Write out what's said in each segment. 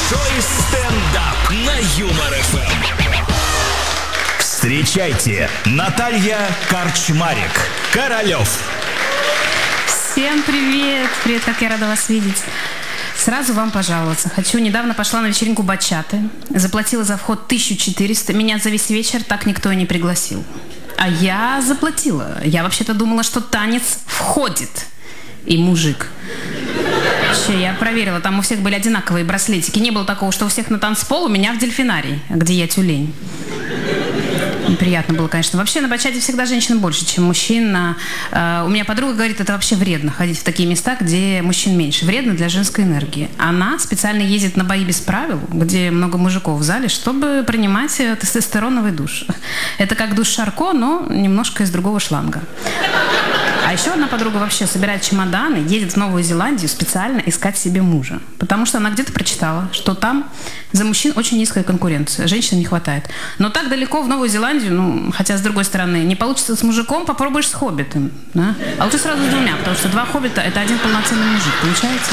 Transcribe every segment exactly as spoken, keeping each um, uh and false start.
Большой стендап на Юмор эф эм. Встречайте, Наталья Карчмарик, Королёв. Всем привет! Привет, как я рада вас видеть. Сразу вам пожаловаться. Хочу, недавно пошла на вечеринку бачаты. Заплатила за вход тысячу четыреста. Меня за весь вечер так никто и не пригласил. А я заплатила. Я вообще-то думала, что танец входит. И мужик. Вообще, я проверила, там у всех были одинаковые браслетики. Не было такого, что у всех на танцпол, у меня в дельфинарий, где я тюлень. Неприятно было, конечно. Вообще на бачате всегда женщин больше, чем мужчин. Uh, у меня подруга говорит, это вообще вредно ходить в такие места, где мужчин меньше. Вредно для женской энергии. Она специально ездит на бои без правил, где много мужиков в зале, чтобы принимать тестостероновый душ. Это как душ Шарко, но немножко из другого шланга. А еще одна подруга вообще собирает чемоданы, едет в Новую Зеландию специально искать себе мужа. Потому что она где-то прочитала, что там за мужчин очень низкая конкуренция, женщин не хватает. Но так далеко в Новую Зеландию, ну, хотя с другой стороны, не получится с мужиком, попробуешь с хоббитом. Да? А лучше сразу с двумя, потому что два хоббита – это один полноценный мужик, получается?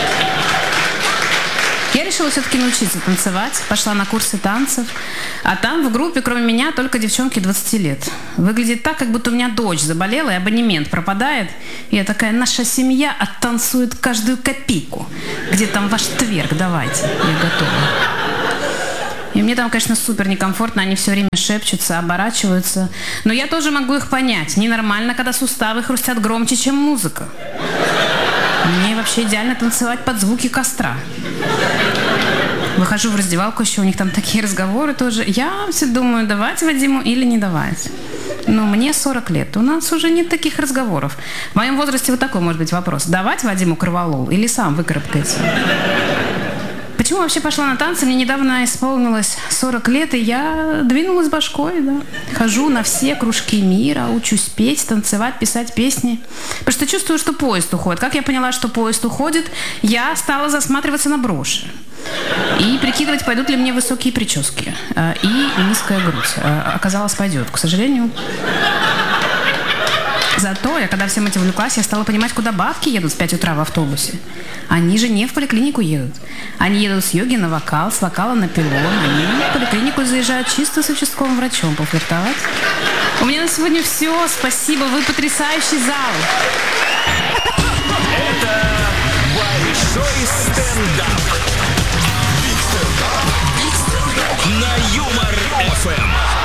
Я решила все-таки научиться танцевать, пошла на курсы танцев, а там в группе, кроме меня, только девчонки двадцати лет. Выглядит так, как будто у меня дочь заболела, и абонемент пропадает. И я такая, наша семья оттанцует каждую копейку. Где там ваш тверк, давайте, я готова. И мне там, конечно, супер некомфортно, они все время шепчутся, оборачиваются. Но я тоже могу их понять. Ненормально, когда суставы хрустят громче, чем музыка. Мне вообще идеально танцевать под звуки костра. Выхожу в раздевалку, еще у них там такие разговоры тоже. Я все думаю, давать Вадиму или не давать. Но мне сорок лет, у нас уже нет таких разговоров. В моем возрасте вот такой может быть вопрос. Давать Вадиму корвалол или сам выкарабкается? Почему вообще пошла на танцы? Мне недавно исполнилось сорок лет, и я двинулась башкой, да. Хожу на все кружки мира, учусь петь, танцевать, писать песни. Потому что чувствую, что поезд уходит. Как я поняла, что поезд уходит, я стала засматриваться на броши. И прикидывать, пойдут ли мне высокие прически. И низкая грудь. Оказалось, пойдет, к сожалению. Зато я, когда всем этим увлеклась, я стала понимать, куда бабки едут в пять утра в автобусе. Они же не в поликлинику едут. Они едут с йоги на вокал, с вокала на пилон. Они в поликлинику заезжают чисто с участковым врачом пофлиртовать. У меня на сегодня все. Спасибо, вы потрясающий зал. Это Большой стендап на Юмор эф эм.